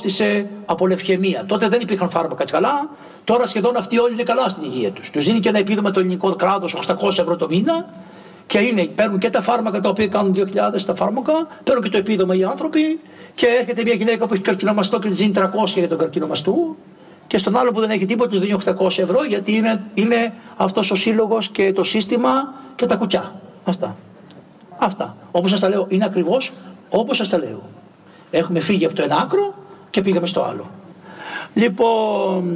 αρρώστησε από λευχαιμία. Τότε δεν υπήρχαν φάρμακα καλά. Τώρα σχεδόν αυτοί όλοι είναι καλά στην υγεία τους. Τους δίνει και ένα επίδομα το ελληνικό κράτος 800 ευρώ το μήνα και παίρνουν και τα φάρμακα τα οποία κάνουν 2.000 τα φάρμακα, παίρνουν και το επίδομα οι άνθρωποι και έρχεται μια γυναίκα που έχει καρκινομαστό και της δίνει 300 για τον καρκινομαστού και στον άλλο που δεν έχει τίποτα του δίνει 800 ευρώ γιατί είναι αυτός ο σύλλογος και το σύστημα και τα κουτσιά. Αυτά. Όπως σας τα λέω, είναι ακριβώς όπως σας τα λέω. Έχουμε φύγει από το ένα άκρο και πήγαμε στο άλλο. Λοιπόν,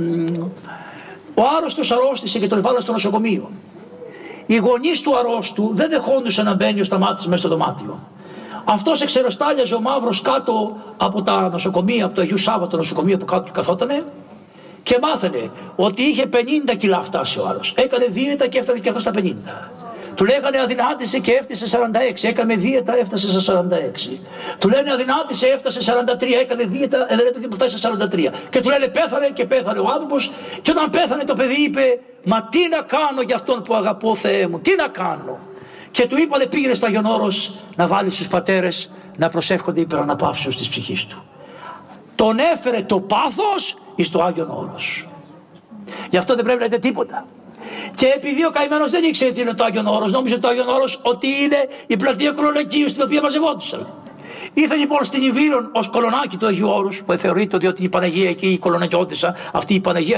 ο άρρωστος αρρώστησε και τον βάλα στο νοσοκομείο. Οι γονείς του αρρώστου δεν δεχόντουσαν να μπαίνει ο Σταμάτης μέσα στο δωμάτιο. Αυτός εξερωστάλιαζε ο μαύρος κάτω από τα νοσοκομεία, από το Αγίου Σάββατο νοσοκομείο που κάτω καθότανε και μάθαινε ότι είχε 50 κιλά φτάσει ο άλλος. Έκανε δίαιτα και έφτανε και αυτό στα 50. Του λέγανε αδυνάτησε και έφτασε 46. Έκανε δίαιτα, έφτασε στα 46. Του λένε αδυνάτησε, έφτασε 43. Έκανε δίαιτα, δεν λέτε ότι φτάσει στα 43. Και του λένε πέθανε και πέθανε ο άνθρωπος. Και όταν πέθανε το παιδί είπε, μα τι να κάνω για αυτόν που αγαπώ, Θεέ μου, τι να κάνω. Και του είπανε πήγαινε στο Άγιον Όρος να βάλει στους πατέρες να προσεύχονται υπεραναπαύσεως της ψυχής του. Τον έφερε το πάθος εις το Άγιον Όρος. Γι' αυτό δεν πρέπει να λέτε τίποτα. Και επειδή ο καημένος δεν ήξερε τι είναι το Άγιον Όρος, νόμιζε το Άγιον Όρος ότι είναι η πλατεία Κολονακίου στην οποία μαζευόντουσαν. Ήρθε λοιπόν στην Ιβύρον ως κολονάκι του Αγίου Όρους, που θεωρείται ότι η Παναγία εκεί, η κολονακιώτισσα, αυτή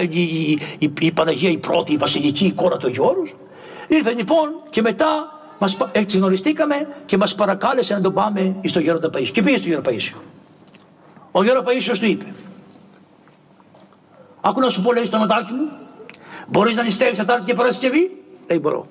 η Παναγία η πρώτη, η βασιλική εικόνα του Αγίου Όρους. Ήρθε λοιπόν και μετά έτσι γνωριστήκαμε και μας παρακάλεσε να τον πάμε στο Γέροντα Παΐσιο. Και πήγε στο Γέροντα Παΐσιο. Ο Γέροντα Παΐσιος του είπε, άκου να σου πω, λέει, Σταματάκι μου, μπορείς να νηστεύεις Τετάρτη και Παρασκευή? Λέει, μπορώ.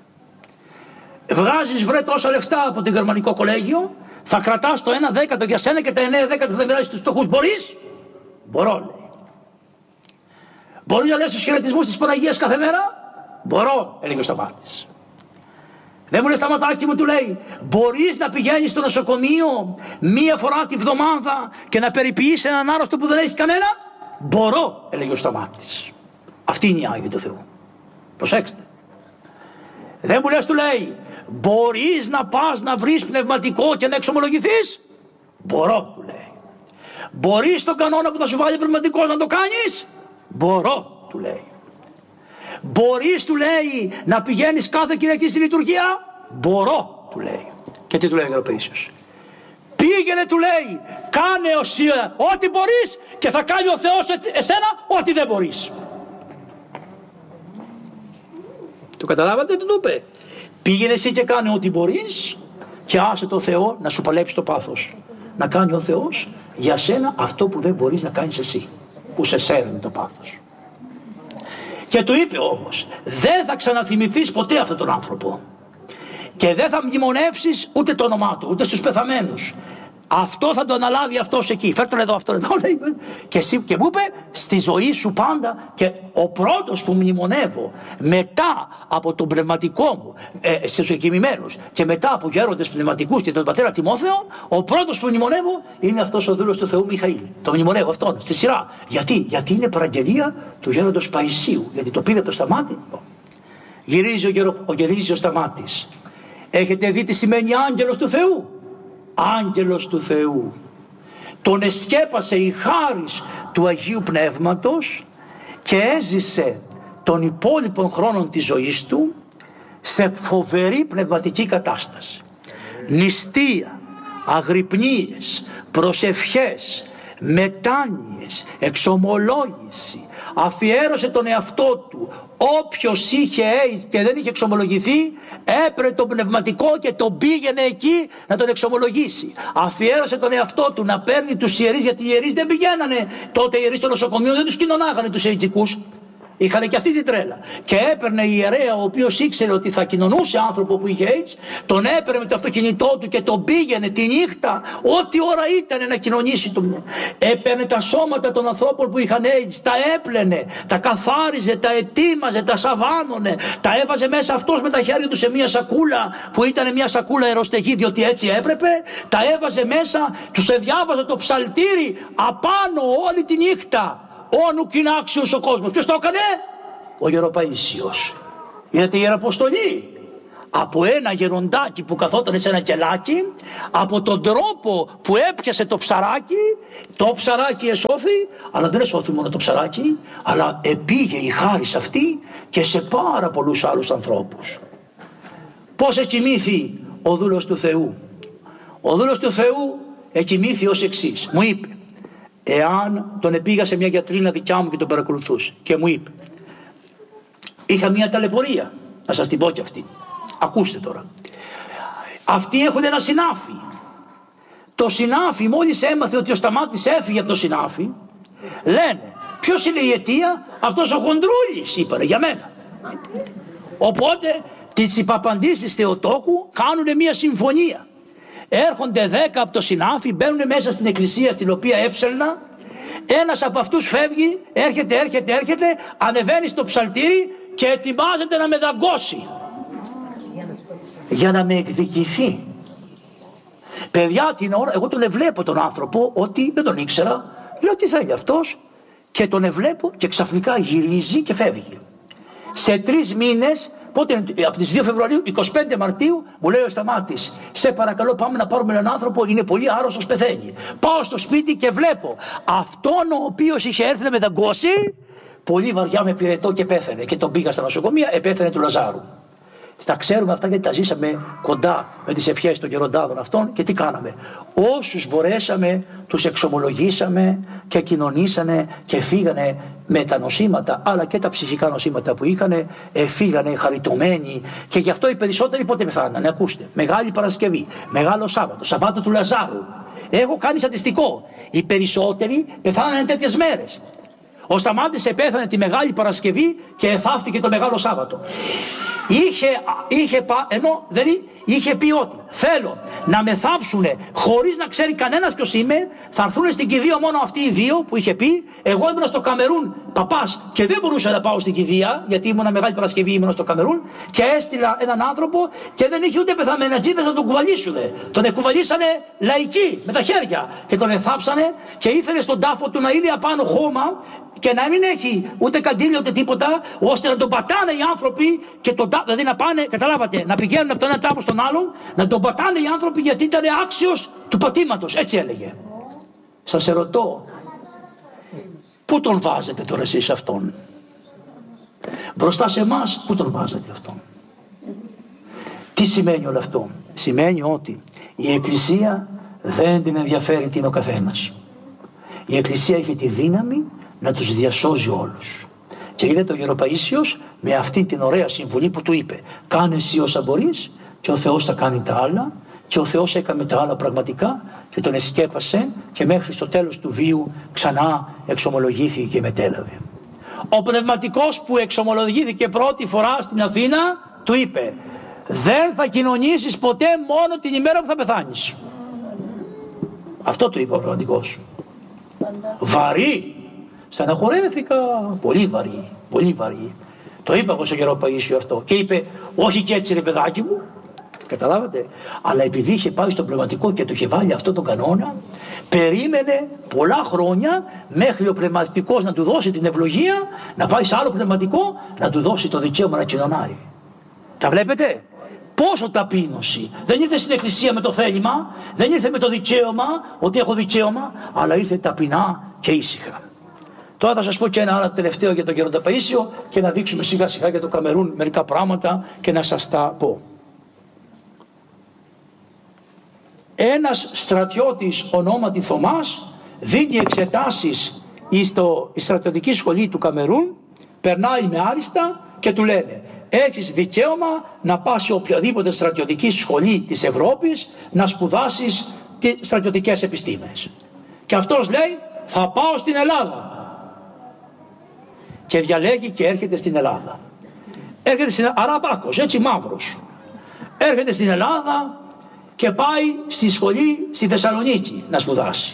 Βγάζεις βρε τόσα λεφτά από το Γερμανικό Κολέγιο, θα κρατάς το 1/10 για σένα και τα 9/10 θα μοιράσεις στους φτωχούς. Μπορείς? Μπορώ, λέει. Μπορείς να λες τους χαιρετισμούς της Παναγίας κάθε μέρα? Μπορώ, έλεγε ο Σταμάτης. Δεν μου λέει, Σταματάκι μου, του λέει, μπορείς να πηγαίνεις στο νοσοκομείο μία φορά τη βδομάδα και να περιποιείς έναν άρρωστο που δεν έχει κανένα? Μπορώ, έλεγε ο Σταμάτης. Αυτή είναι η Άγιοι του Θεού. Προσέξτε. Δεν μου λες, του λέει, μπορείς να πας να βρεις πνευματικό και να εξομολογηθείς? Μπορώ, του λέει. Μπορείς τον κανόνα που θα σου βάλει πνευματικό να το κάνεις? Μπορώ, του λέει. Μπορείς, του λέει, να πηγαίνεις κάθε Κυριακή στη λειτουργία? Μπορώ, του λέει. Και τι του λέει ο Γεροπαΐσιος? Πήγαινε, του λέει, κάνε ό,τι μπορείς και θα κάνει ο Θεός εσένα ό,τι δεν μπορείς. Το καταλάβατε τι του είπε? Πήγαινε εσύ και κάνε ό,τι μπορείς και άσε το Θεό να σου παλέψει το πάθος. Να κάνει ο Θεός για σένα αυτό που δεν μπορείς να κάνεις εσύ, που σε σέρνει το πάθος. Και του είπε όμως, δεν θα ξαναθυμηθείς ποτέ αυτόν τον άνθρωπο και δεν θα μνημονεύσεις ούτε το όνομά του, ούτε στους πεθαμένους. Αυτό θα το αναλάβει αυτός εκεί. Φέρ' τον εδώ, αυτόν εδώ, λέει. Και μου είπε, στη ζωή σου πάντα, και ο πρώτος που μνημονεύω μετά από τον πνευματικό μου στους εκοιμημένους και μετά από γέροντες πνευματικούς και τον πατέρα Τιμόθεο, ο πρώτος που μνημονεύω είναι αυτός ο δούλος του Θεού Μιχαήλ. Το μνημονεύω αυτόν στη σειρά. Γιατί είναι παραγγελία του γέροντος Παϊσίου. Γιατί το πήρε από το Σταμάτη. Γυρίζει ο Σταμάτης. Έχετε δει τι σημαίνει άγγελος του Θεού? Άγγελος του Θεού. Τον εσκέπασε η χάρις του Αγίου Πνεύματος και έζησε τον υπόλοιπο χρόνο της ζωής του σε φοβερή πνευματική κατάσταση. Νηστεία, αγρυπνίες, προσευχές, μετάνοιες, εξομολόγηση. Αφιέρωσε τον εαυτό του. Όποιος είχε AIDS και δεν είχε εξομολογηθεί, έπαιρνε το πνευματικό και τον πήγαινε εκεί να τον εξομολογήσει. Αφιέρωσε τον εαυτό του να παίρνει τους ιερείς, γιατί οι ιερείς δεν πηγαίνανε τότε, οι ιερείς στο νοσοκομείο δεν τους κοινωνάγανε τους AIDS. Είχαν και αυτή την τρέλα. Και έπαιρνε ιερέα, ο οποίος ήξερε ότι θα κοινωνούσε άνθρωπο που είχε AIDS, τον έπαιρνε με το αυτοκίνητό του και τον πήγαινε τη νύχτα, ό,τι ώρα ήταν να κοινωνήσει τον. Έπαιρνε τα σώματα των ανθρώπων που είχαν AIDS, τα έπλαινε, τα καθάριζε, τα ετοίμαζε, τα σαβάνωνε, τα έβαζε μέσα αυτός με τα χέρια του σε μια σακούλα που ήταν μια σακούλα αεροστεγή, διότι έτσι έπρεπε, τα έβαζε μέσα, τους διάβαζε το ψαλτήρι απάνω όλη τη νύχτα. Όνου κοινάξιος ο κόσμος. Ποιος το έκανε? Ο Γεροπαΐσιος. Είναι τη Ιεραποστολή. από ένα γεροντάκι που καθόταν σε ένα κελάκι, από τον τρόπο που έπιασε το ψαράκι εσώθη, αλλά δεν εσώθη μόνο το ψαράκι, αλλά επήγε η χάρις αυτή και σε πάρα πολλούς άλλους ανθρώπους. Πώς εκοιμήθη ο δούλος του Θεού? Ο δούλος του Θεού εκοιμήθη ως εξής. Μου είπε, εάν τον επήγα σε μια γιατρίνα δικιά μου και τον παρακολουθούσε και μου είπε, είχα μια ταλαιπωρία, να σας την πω και αυτή. Ακούστε τώρα. Αυτοί έχουν ένα συνάφι. Το συνάφι μόλις έμαθε ότι ο Σταμάτης έφυγε από το συνάφι, λένε, ποιος είναι η αιτία? Αυτός ο Χοντρούλης, είπανε για μένα. Οπότε τις υπαπαντήσεις της Θεοτόκου κάνουν μια συμφωνία. Έρχονται 10 από το συνάφι, μπαίνουν μέσα στην εκκλησία στην οποία έψελνα. Ένας από αυτούς φεύγει, έρχεται, ανεβαίνει στο ψαλτήρι και ετοιμάζεται να με δαγκώσει για να με εκδικηθεί. Παιδιά, την ώρα, εγώ τον εβλέπω τον άνθρωπο, ότι δεν τον ήξερα, λέω τι θέλει αυτός, και τον εβλέπω και ξαφνικά γυρίζει και φεύγει. Σε 3 μήνες, πότε, από τις 2 Φεβρουαρίου, 25 Μαρτίου, μου λέει ο Σταμάτης, σε παρακαλώ πάμε να πάρουμε έναν άνθρωπο, είναι πολύ άρρωστος, πεθαίνει. Πάω στο σπίτι και βλέπω αυτόν ο οποίος είχε έρθει να με δαγκώσει, πολύ βαριά με πυρετό και πέθανε. Και τον πήγα στα νοσοκομεία, επέθανε του Λαζάρου. Τα ξέρουμε αυτά γιατί τα ζήσαμε κοντά με τις ευχές των γεροντάδων αυτών και τι κάναμε. Όσους μπορέσαμε τους εξομολογήσαμε και κοινωνήσανε και φύγανε με τα νοσήματα αλλά και τα ψυχικά νοσήματα που είχανε, φύγανε χαριτωμένοι και γι' αυτό οι περισσότεροι πότε πεθάνανε? Ακούστε, Μεγάλη Παρασκευή, Μεγάλο Σάββατο, Σαββάτο του Λαζάρου. Έχω κάνει στατιστικό. Οι περισσότεροι πεθάνανε τέτοιες μέρες. Ο Σταμάτης επέθανε τη Μεγάλη Παρασκευή και εθάφτηκε το Μεγάλο Σάββατο. Είχε πει ότι θέλω να με θάψουνε χωρίς να ξέρει κανένας ποιος είμαι, θα έρθουν στην κηδεία μόνο αυτοί οι 2 που είχε πει. Εγώ ήμουν στο Καμερούν παπάς και δεν μπορούσα να πάω στην κηδεία γιατί ήμουν Μεγάλη Παρασκευή, ήμουν στο Καμερούν και έστειλα έναν άνθρωπο και δεν είχε ούτε πεθαμενατζίδες να τον κουβαλήσουνε. Τον εκουβαλήσανε λαϊκοί με τα χέρια και τον εθάψανε και ήθελε στον τάφο του να είναι απάνω χώμα και να μην έχει ούτε καντήλιο ούτε τίποτα, ώστε να τον πατάνε οι άνθρωποι και δηλαδή να πάνε, καταλάβατε, να πηγαίνουν από τον ένα τάφο στον άλλον, να τον πατάνε οι άνθρωποι γιατί ήταν άξιος του πατήματος, έτσι έλεγε. Σας ερωτώ, πού τον βάζετε τώρα εσείς αυτόν? Μπροστά σε εμάς, πού τον βάζετε αυτόν? Τι σημαίνει όλο αυτό? Σημαίνει ότι η Εκκλησία δεν την ενδιαφέρει τι είναι ο καθένας. Η Εκκλησία έχει τη δύναμη να τους διασώζει όλους. Και είδατε ο Γεροπαΐσιος με αυτή την ωραία συμβουλή που του είπε, κάνε εσύ όσα μπορείς και ο Θεός θα κάνει τα άλλα, και ο Θεός έκανε τα άλλα πραγματικά και τον εσκέπασε και μέχρι στο τέλος του βίου ξανά εξομολογήθηκε και μετέλαβε. Ο πνευματικός που εξομολογήθηκε πρώτη φορά στην Αθήνα του είπε, δεν θα κοινωνήσεις ποτέ μόνο την ημέρα που θα πεθάνεις. Αυτό του είπε ο πνευματικός. Βαρύ. Στεναχωρέθηκα, πολύ βαρύ, πολύ βαρύ. Το είπα εγώ στο Γεροπαΐσιο αυτό και είπε, όχι και έτσι ρε παιδάκι μου, καταλάβατε, αλλά επειδή είχε πάει στο πνευματικό και του είχε βάλει αυτό τον κανόνα, περίμενε πολλά χρόνια μέχρι ο πνευματικός να του δώσει την ευλογία, να πάει σε άλλο πνευματικό, να του δώσει το δικαίωμα να κοινωνάει. Τα βλέπετε? Πόσο ταπείνωση. Δεν ήρθε στην Εκκλησία με το θέλημα, δεν ήρθε με το δικαίωμα, ότι έχω δικαίωμα, αλλά ήρθε ταπεινά και ήσυχα. Τώρα θα σας πω και ένα άλλο τελευταίο για τον Γέροντα Παΐσιο και να δείξουμε σιγά σιγά για το Καμερούν μερικά πράγματα και να σας τα πω. Ένας στρατιώτης ονόματι Θωμάς δίνει εξετάσεις στη στρατιωτική σχολή του Καμερούν, περνάει με άριστα και του λένε, έχεις δικαίωμα να πας σε οποιαδήποτε στρατιωτική σχολή της Ευρώπης να σπουδάσεις τις στρατιωτικές επιστήμες. Και αυτός λέει, θα πάω στην Ελλάδα. Και διαλέγει και έρχεται στην Ελλάδα. Έρχεται στην Αραβάκος, έτσι μαύρος. Έρχεται στην Ελλάδα και πάει στη σχολή στη Θεσσαλονίκη να σπουδάσει.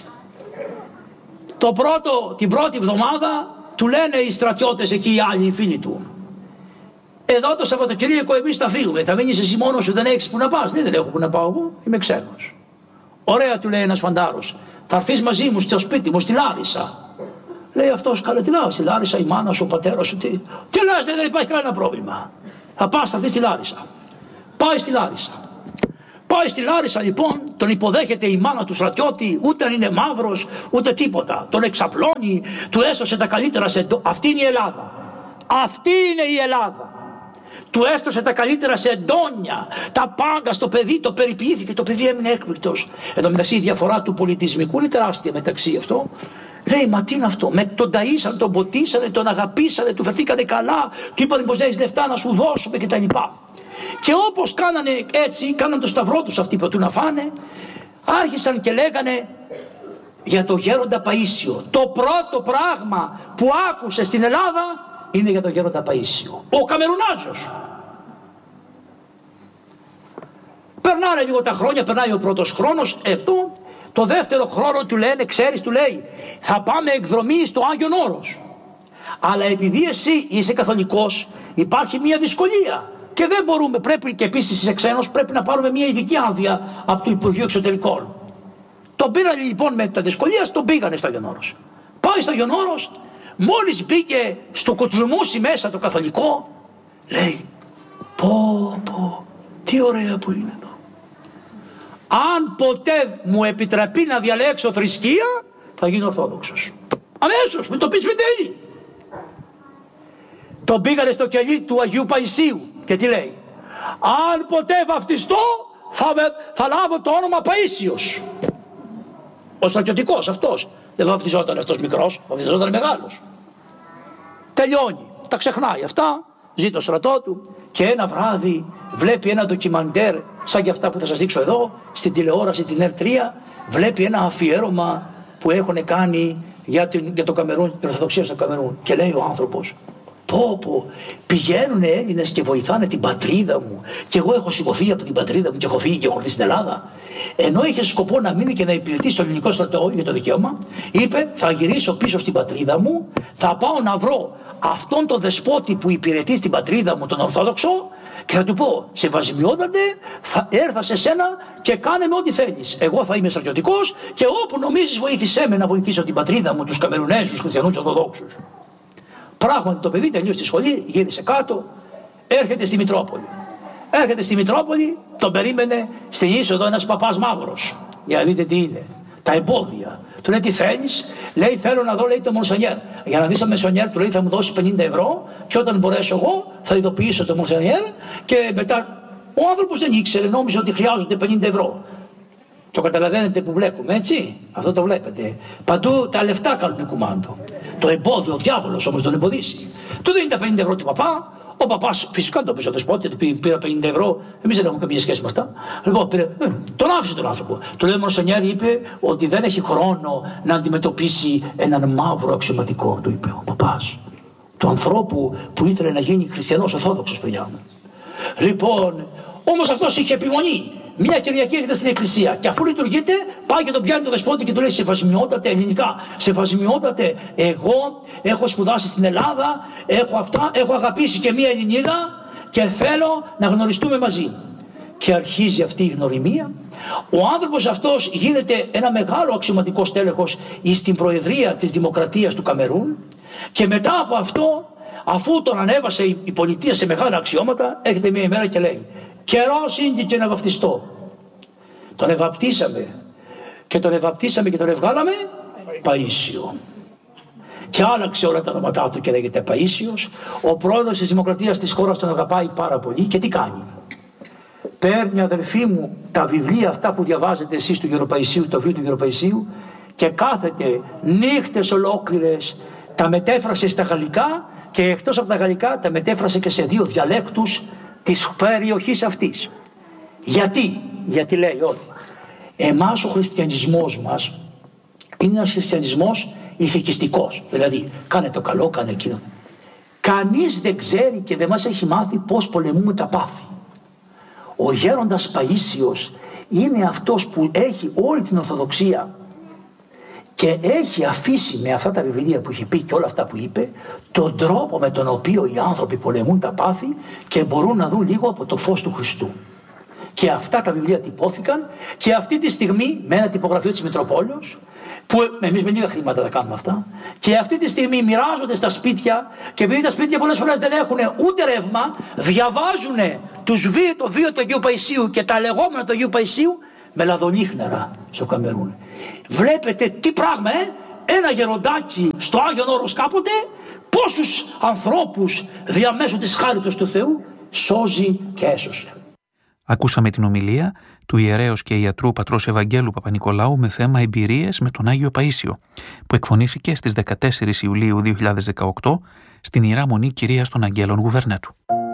Την πρώτη εβδομάδα του λένε οι στρατιώτες εκεί, οι άλλοι οι φίλοι του, εδώ το Σαββατοκύριακο εμείς θα φύγουμε, θα μείνεις εσύ μόνος σου, δεν έχεις που να πας? Ναι, δεν έχω που να πάω εγώ, είμαι ξένος. Ωραία, του λέει ένας φαντάρος, θα έρθεις μαζί μου στο σπίτι μου στη Λάρισα. Λέει αυτός, καλά τι λέω, στη Λάρισα η μάνα σου, ο πατέρας σου, τι λες, δεν υπάρχει κανένα πρόβλημα. Θα πας, θα έρθεις στη Λάρισα. Πάει στη Λάρισα. Πάει στη Λάρισα λοιπόν, τον υποδέχεται η μάνα του στρατιώτη, ούτε αν είναι μαύρος, ούτε τίποτα. Τον εξαπλώνει, του έσωσε τα καλύτερα σε... Αυτή είναι η Ελλάδα. Αυτή είναι η Ελλάδα. Του έστωσε τα καλύτερα σε εντόνια, τα πάγκα στο παιδί, το περιποιήθηκε, το παιδί έμεινε έκπληκτος. Εν τω μεταξύ η διαφορά του πολιτισμικού είναι τεράστια μεταξύ αυτό. Λέει, μα τι είναι αυτό, με τον ταΐσανε, τον ποτίσανε, τον αγαπήσανε, του φερθήκανε καλά, του είπαν πως έχεις λεφτά να σου δώσουμε κτλ. Και όπως κάνανε έτσι, κάναν το σταυρό τους αυτοί που του να φάνε, άρχισαν και λέγανε για το γέροντα Παΐσιο. Το πρώτο πράγμα που άκουσε στην Ελλάδα είναι για το γέροντα Παΐσιο. Ο Καμερουνάζος. Περνάνε λίγο τα χρόνια, περνάει ο πρώτος χρόνος, το δεύτερο χρόνο του λένε, ξέρεις, του λέει, θα πάμε εκδρομή στο Άγιον Όρος. Αλλά επειδή εσύ είσαι καθολικός, υπάρχει μια δυσκολία. Και δεν μπορούμε, πρέπει και επίσης είσαι ξένος, πρέπει να πάρουμε μια ειδική άδεια από το Υπουργείο Εξωτερικών. Τον πήραν λοιπόν με τα δυσκολία, τον πήγανε στο Άγιον Όρος. Πάει στο Άγιον Όρος, μόλις μπήκε στο κοτριμούσι μέσα το καθολικό, λέει, πω, τι ωραία που είναι εδώ. Αν ποτέ μου επιτραπεί να διαλέξω θρησκεία, θα γίνω Ορθόδοξος. Αμέσως, με το πεις Φιντέλη. Τον πήγανε στο κελί του Αγίου Παϊσίου και τι λέει, αν ποτέ βαφτιστώ θα λάβω το όνομα Παΐσιος. Ο στρατιωτικός αυτός δεν βαφτιζόταν αυτός μικρός, βαφτιζόταν μεγάλος. Τελειώνει, τα ξεχνάει αυτά, ζει το στρατό του και ένα βράδυ βλέπει ένα ντοκιμαντέρ σαν και αυτά που θα σας δείξω εδώ στην τηλεόραση την R3, βλέπει ένα αφιέρωμα που έχουν κάνει για το Καμερούν, την Ορθοδοξία στο Καμερούν και λέει ο άνθρωπος, πω, πηγαίνουν Έλληνες και βοηθάνε την πατρίδα μου και εγώ έχω σηκωθεί από την πατρίδα μου και έχω φύγει και έχω έρθει στην Ελλάδα. Ενώ είχε σκοπό να μείνει και να υπηρετήσει στο ελληνικό στρατό για το δικαίωμα, είπε, θα γυρίσω πίσω στην πατρίδα μου, θα πάω να βρω αυτόν τον δεσπότη που υπηρετεί στην πατρίδα μου, τον Ορθόδοξο, και θα του πω, σεβασμιότατε, θα έρθα σε σένα και κάνε με ό,τι θέλεις. Εγώ θα είμαι στρατιωτικός και όπου νομίζεις βοήθησέ με να βοηθήσω την πατρίδα μου, τους Καμερουνέζους, χριστιανούς Ορθοδόξους. Πράγματι το παιδί τελείωσε τη σχολή, γύρισε κάτω, έρχεται στη Μητρόπολη. Έρχεται στη Μητρόπολη, τον περίμενε στην είσοδο ένας παπάς μαύρος. Για να δείτε τι είναι. Τα εμπόδια. Του λέει τι θέλεις, λέει θέλω να δω, λέει το Μονσενιέρ. Για να δεις το Μονσενιέρ, του λέει θα μου δώσει 50 ευρώ και όταν μπορέσω εγώ θα ειδοποιήσω το Μονσενιέρ και μετά. Ο άνθρωπος δεν ήξερε, νόμιζε ότι χρειάζονται 50 ευρώ. Το καταλαβαίνετε που βλέπουμε, έτσι. Αυτό το βλέπετε. Παντού τα λεφτά κάνουν κουμάντο. Το εμπόδιο, ο διάβολος όμως τον εμποδίσει. Του δίνει τα 50 ευρώ του παπά. Ο παπάς φυσικά το πήρε ο δεσπότη, του πήρα 50 ευρώ. Εμείς δεν έχουμε καμία σχέση με αυτά. Λοιπόν, τον άφησε τον άνθρωπο. Του λέει ο Μονσενιέρ, είπε ότι δεν έχει χρόνο να αντιμετωπίσει έναν μαύρο αξιωματικό, του είπε ο παπάς. Του ανθρώπου που ήθελε να γίνει χριστιανός Ορθόδοξος, παιδιά μου. Λοιπόν, όμως αυτός είχε επιμονή. Μια Κυριακή έρχεται στην εκκλησία και αφού λειτουργείται, πάει και τον πιάνει το δεσπότη και του λέει: σεβασμιότατε, ελληνικά, σεβασμιότατε, εγώ έχω σπουδάσει στην Ελλάδα, έχω αυτά, έχω αγαπήσει και μια Ελληνίδα και θέλω να γνωριστούμε μαζί. Και αρχίζει αυτή η γνωριμία. Ο άνθρωπος αυτός γίνεται ένα μεγάλο αξιωματικό στέλεχος στην προεδρία της Δημοκρατίας του Καμερούν και μετά από αυτό, αφού τον ανέβασε η πολιτεία σε μεγάλα αξιώματα, έρχεται μια ημέρα και λέει: καιρός είναι και να βαπτιστώ. Τον ευαπτίσαμε και τον εβγάλαμε Παΐσιο. Και άλλαξε όλα τα ονόματά του και λέγεται Παΐσιος. Ο πρόεδρος της Δημοκρατίας της χώρας τον αγαπάει πάρα πολύ και τι κάνει. Παίρνει, αδελφοί μου, τα βιβλία αυτά που διαβάζετε εσείς του Γεροπαϊσίου, το βιβλίο του Γεροπαϊσίου, και κάθεται νύχτες ολόκληρες, τα μετέφρασε στα γαλλικά και εκτός από τα γαλλικά τα μετέφρασε και σε 2 διαλέκτους της περιοχής αυτής. Γιατί λέει ότι εμάς ο χριστιανισμός μας είναι ένας χριστιανισμός ηθικιστικός. Δηλαδή, κάνε το καλό, κάνε εκείνο. Κανείς δεν ξέρει και δεν μας έχει μάθει πώς πολεμούμε τα πάθη. Ο γέροντας Παΐσιος είναι αυτός που έχει όλη την Ορθοδοξία και έχει αφήσει με αυτά τα βιβλία που έχει πει και όλα αυτά που είπε τον τρόπο με τον οποίο οι άνθρωποι πολεμούν τα πάθη και μπορούν να δουν λίγο από το φως του Χριστού. Και αυτά τα βιβλία τυπώθηκαν και αυτή τη στιγμή με ένα τυπογραφείο της Μητροπόλεως που εμείς με λίγα χρήματα τα κάνουμε αυτά, και αυτή τη στιγμή μοιράζονται στα σπίτια, και επειδή τα σπίτια πολλές φορές δεν έχουν ούτε ρεύμα, διαβάζουν το βίο του Αγίου Παϊσίου και τα λεγόμενα του Αγίου Παϊσίου με λαδονίχνερα στο Καμερούν. Βλέπετε τι πράγμα, ένα γεροντάκι στο Άγιον Όρος κάποτε, πόσους ανθρώπους διαμέσου της χάριτος του Θεού σώζει και έσωσε. Ακούσαμε την ομιλία του ιερέως και ιατρού πατρός Ευαγγέλου Παπα-Νικολάου με θέμα εμπειρίες με τον Άγιο Παΐσιο, που εκφωνήθηκε στις 14 Ιουλίου 2018 στην Ιερά Μονή Κυρίας των Αγγέλων Γουβερνέτου.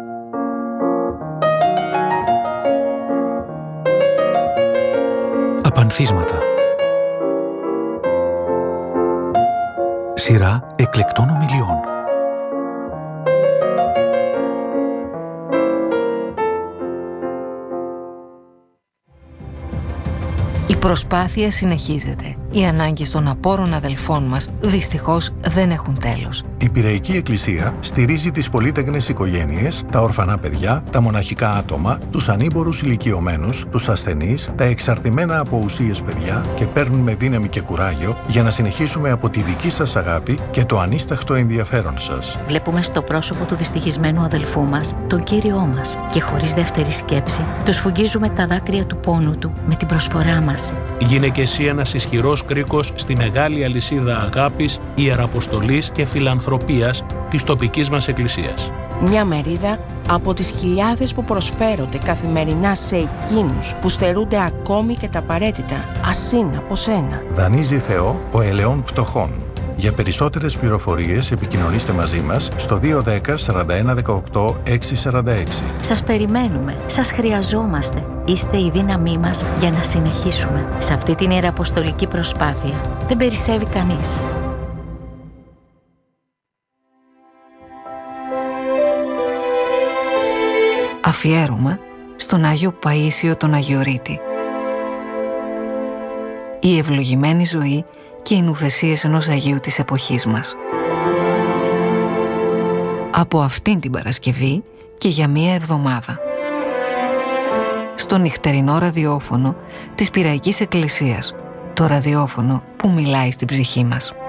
Απανθίσματα. Σειρά εκλεκτών ομιλιών. Η προσπάθεια συνεχίζεται. Οι ανάγκες των απόρων αδελφών μας δυστυχώς δεν έχουν τέλος. Η Πειραϊκή Εκκλησία στηρίζει τις πολύτεκνες οικογένειες, τα ορφανά παιδιά, τα μοναχικά άτομα, τους ανήμπορους ηλικιωμένους, τους ασθενείς, τα εξαρτημένα από ουσίες παιδιά και παίρνουμε δύναμη και κουράγιο για να συνεχίσουμε από τη δική σας αγάπη και το ανίσταχτο ενδιαφέρον σας. Βλέπουμε στο πρόσωπο του δυστυχισμένου αδελφού μας τον Κύριό μας και χωρίς δεύτερη σκέψη του σφουγγίζουμε τα δάκρυα του πόνου του με την προσφορά μας. Γίνε και εσύ ένας ισχυρός κρίκος στη μεγάλη αλυσίδα αγάπης, ιεραποστολής και φιλανθρωπίας της τοπικής μας εκκλησίας. Μια μερίδα από τις χιλιάδες που προσφέρονται καθημερινά σε εκείνους που στερούνται ακόμη και τα απαραίτητα, ασύν από σένα. Δανείζει Θεό ο ελαιών πτωχών. Για περισσότερες πληροφορίες επικοινωνήστε μαζί μας στο 210 41 18 646. Σας περιμένουμε, σας χρειαζόμαστε. Είστε η δύναμή μας για να συνεχίσουμε. Σε αυτή την ιεραποστολική προσπάθεια δεν περισσεύει κανείς. Αφιέρωμα στον Άγιο Παΐσιο τον Αγιορείτη. Η ευλογημένη ζωή και οι νουθεσίες ενός Αγίου της εποχής μας. Από αυτήν την Παρασκευή και για μία εβδομάδα. Στο νυχτερινό ραδιόφωνο της Πειραϊκής Εκκλησίας, το ραδιόφωνο που μιλάει στην ψυχή μας.